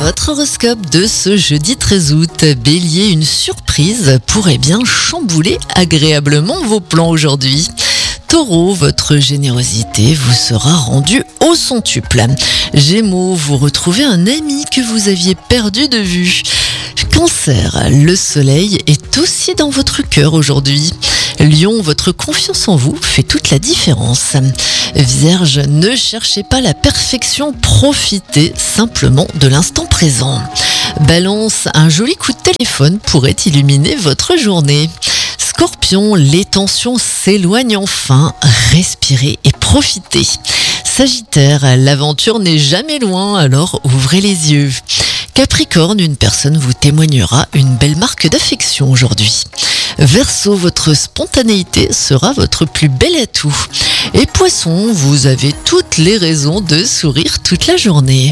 Votre horoscope de ce jeudi 13 août. Bélier, une surprise pourrait bien chambouler agréablement vos plans aujourd'hui. Taureau, votre générosité vous sera rendue au centuple. Gémeaux, vous retrouvez un ami que vous aviez perdu de vue. Cancer, le soleil est aussi dans votre cœur aujourd'hui. Lion, votre confiance en vous fait toute la différence. Vierge, ne cherchez pas la perfection, profitez simplement de l'instant présent. Balance, un joli coup de téléphone pourrait illuminer votre journée. Scorpion, les tensions s'éloignent enfin, respirez et profitez. Sagittaire, l'aventure n'est jamais loin, alors ouvrez les yeux. Capricorne, une personne vous témoignera une belle marque d'affection aujourd'hui. Verseau, votre spontanéité sera votre plus bel atout. Et Poisson, vous avez toutes les raisons de sourire toute la journée.